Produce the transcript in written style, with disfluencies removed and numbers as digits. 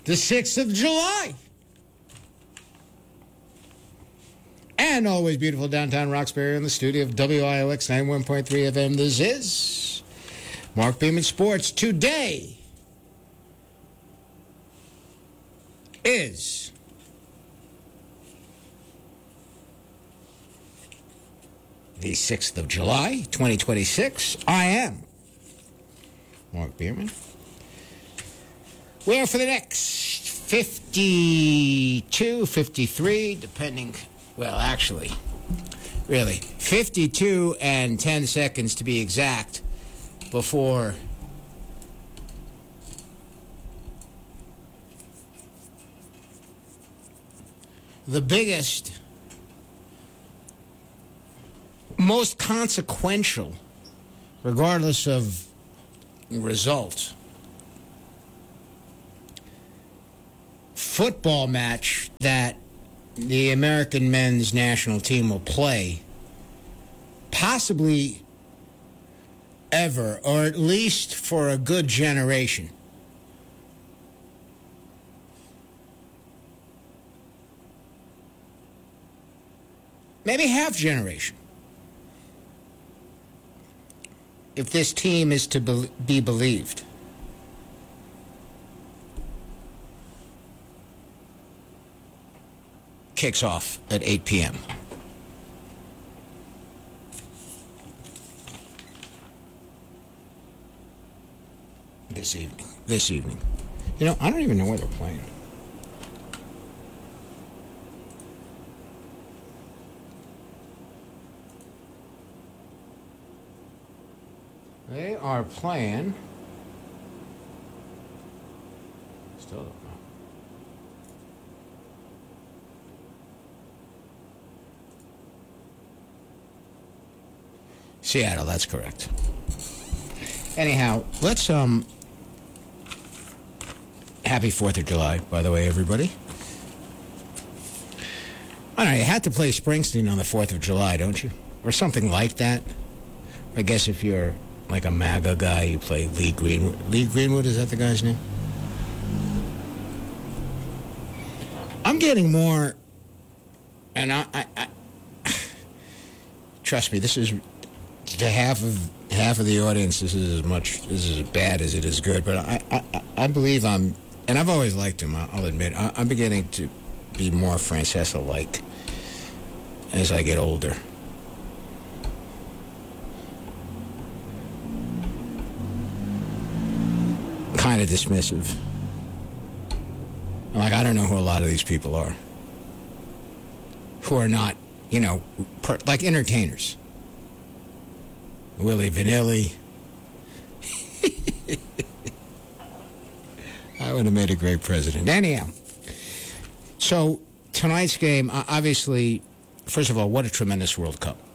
the 6th of July. And always beautiful downtown Roxbury in the studio of WIOX 91.3 FM. This is Mark Beeman Sports. Today is the 6th of July, 2026. I am Mark Beerman. Well, for the next 52, 53, depending, well, actually, really, 52 and 10 seconds to be exact before the biggest, most consequential, regardless of results, football match that the American men's national team will play, possibly ever, or at least for a good generation. Maybe half generation. If this team is to be believed. Kicks off at 8 p.m. This evening. You know, I don't even know where they're playing. They are playing. Still don't know. Seattle, that's correct. Anyhow, let's happy 4th of July, by the way, everybody. I don't know, you had to play Springsteen on the 4th of July, don't you? Or something like that. I guess if you're like a MAGA guy, you play Lee Greenwood. Lee Greenwood, is that the guy's name? I'm getting more, and I trust me, this is to half of the audience. This is as bad as it is good. But I believe and I've always liked him. I'll admit, I'm beginning to be more Francesa-like as I get older. Kind of dismissive. Like, I don't know who a lot of these people are. Who are not, like entertainers. Willie Vanilli. I would have made a great president. Anyhow, so tonight's game, obviously, first of all, what a tremendous World Cup.